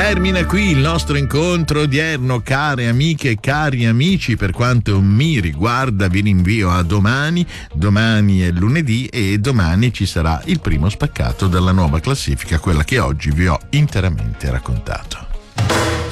Termina qui il nostro incontro odierno, care amiche e cari amici. Per quanto mi riguarda vi rinvio a domani. Domani è lunedì e domani ci sarà il primo spaccato della nuova classifica, quella che oggi vi ho interamente raccontato.